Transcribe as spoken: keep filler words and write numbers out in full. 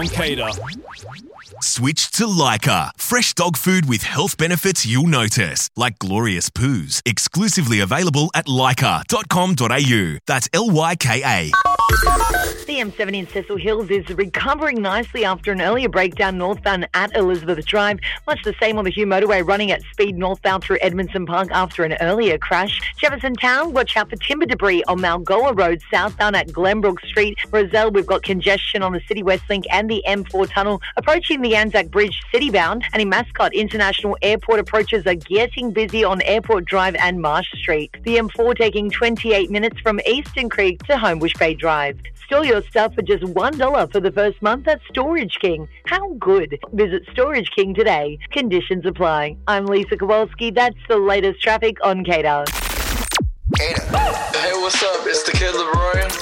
Cater. Switch to Leica. Fresh dog food with health benefits you'll notice, like glorious poos. Exclusively available at leica dot com dot a u. That's L Y K A. The M seventy in Cecil Hills is recovering nicely after an earlier breakdown northbound at Elizabeth Drive. Much the same on the Hugh Motorway, running at speed northbound through Edmondson Park after an earlier crash. Jefferson Town, watch out for timber debris on Malgoa Road southbound at Glenbrook Street. Rozelle, we've got congestion on the City West Link and the M four tunnel approaching the Anzac Bridge citybound. And in Mascot, International Airport approaches are getting busy on Airport Drive and Marsh Street. The M four taking twenty-eight minutes from Eastern Creek to Homebush Bay Drive. Store your stuff for just one dollar for the first month at Storage King. How good? Visit Storage King today. Conditions apply. I'm Lisa Kowalski. That's the latest traffic on Cater. Hey, what's up? It's the Kid LeRoy.